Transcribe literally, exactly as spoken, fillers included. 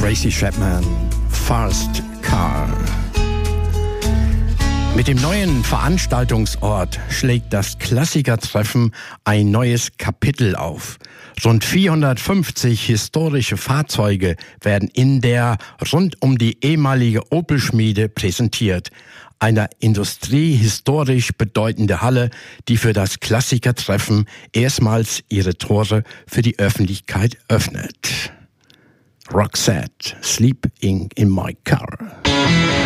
Tracy Chapman, Fast Car. Mit dem neuen Veranstaltungsort schlägt das Klassikertreffen ein neues Kapitel auf. Rund vierhundertfünfzig historische Fahrzeuge werden in der rund um die ehemalige Opel-Schmiede präsentiert. Eine industriehistorisch bedeutende Halle, die für das Klassikertreffen erstmals ihre Tore für die Öffentlichkeit öffnet. Roxette, Sleeping in My Car.